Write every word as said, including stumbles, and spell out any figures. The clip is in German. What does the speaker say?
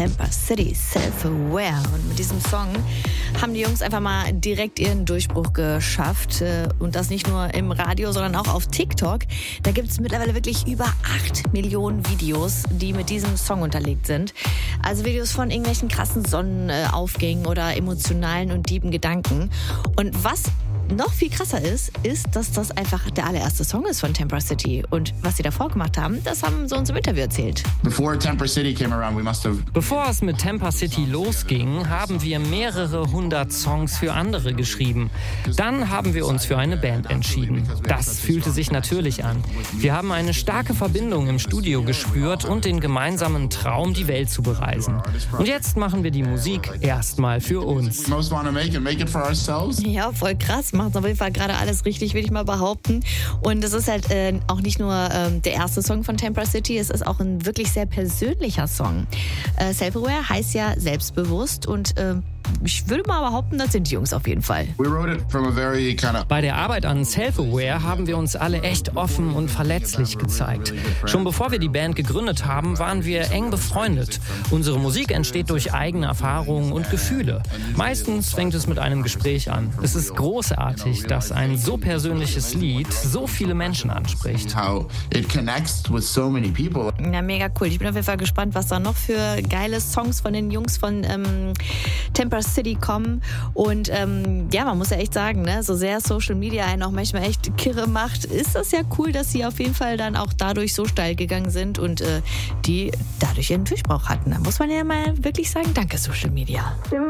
Temper City, Self-Aware. Und mit diesem Song haben die Jungs einfach mal direkt ihren Durchbruch geschafft. Und das nicht nur im Radio, sondern auch auf TikTok. Da gibt es mittlerweile wirklich über acht Millionen Videos, die mit diesem Song unterlegt sind. Also Videos von irgendwelchen krassen Sonnenaufgängen oder emotionalen und tiefen Gedanken. Und was noch viel krasser ist, ist, dass das einfach der allererste Song ist von Temper City. Und was sie davor gemacht haben, das haben sie uns im Interview erzählt. Before Temper City came around, we must have... Bevor es mit Temper City losging, haben wir mehrere hundert Songs für andere geschrieben. Dann haben wir uns für eine Band entschieden. Das fühlte sich natürlich an. Wir haben eine starke Verbindung im Studio gespürt und den gemeinsamen Traum, die Welt zu bereisen. Und jetzt machen wir die Musik erstmal für uns. Ja, voll krass. Macht auf jeden Fall gerade alles richtig, würde ich mal behaupten. Und es ist halt äh, auch nicht nur ähm, der erste Song von Temper City, es ist auch ein wirklich sehr persönlicher Song. Äh, Self-Aware heißt ja selbstbewusst und äh, ich würde mal behaupten, das sind die Jungs auf jeden Fall. Bei der Arbeit an Self-Aware haben wir uns alle echt offen und verletzlich gezeigt. Schon bevor wir die Band gegründet haben, waren wir eng befreundet. Unsere Musik entsteht durch eigene Erfahrungen und Gefühle. Meistens fängt es mit einem Gespräch an. Es ist großartig, dass ein so persönliches Lied so viele Menschen anspricht. Ja, mega cool. Ich bin auf jeden Fall gespannt, was da noch für geile Songs von den Jungs von ähm, Temper City kommen. Und ähm, ja, man muss ja echt sagen, ne, so sehr Social Media einen auch manchmal echt kirre macht, ist das ja cool, dass sie auf jeden Fall dann auch dadurch so steil gegangen sind und äh, die dadurch ihren Durchbruch hatten. Da muss man ja mal wirklich sagen, danke Social Media.